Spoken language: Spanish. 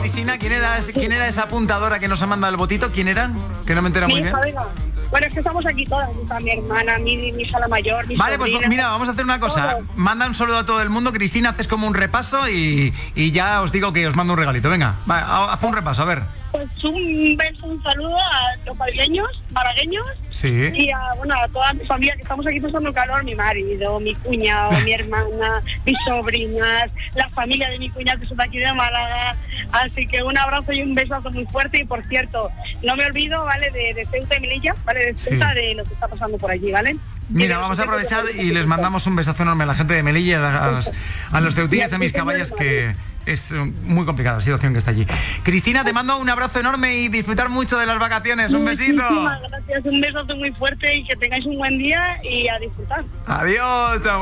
Cristina, ¿quién era esa apuntadora que nos ha mandado el botito? ¿Quién era? Que no me entera muy bien. Bueno, es que estamos aquí todas, está mi hermana, mi hija la mayor, mi Vale, sobrina, pues mira, vamos a hacer una cosa. todos. Manda un saludo a todo el mundo. Cristina, haces como un repaso y ya os digo que os mando un regalito. Venga, va, haz un repaso, a ver. Pues un beso, un saludo a los madrileños, malagueños, Sí. y a toda mi familia, que estamos aquí pasando calor, mi marido, mi cuñado, mi hermana, mis sobrinas, la familia de mi cuñado que son de aquí de Málaga. Así que un abrazo y un besazo muy fuerte. Y por cierto, no me olvido, ¿vale? De Ceuta y Melilla, ¿vale? De Ceuta, de lo que está pasando por allí, ¿vale? Mira, vamos a aprovechar y les mandamos un besazo enorme a la gente de Melilla, a los ceutíes, a mis caballas, que es muy complicada la situación que está allí. Cristina, te mando un abrazo enorme y disfrutar mucho de las vacaciones. Un besito. Muchísimas gracias, un besazo muy fuerte y que tengáis un buen día y a disfrutar. Adiós, chao.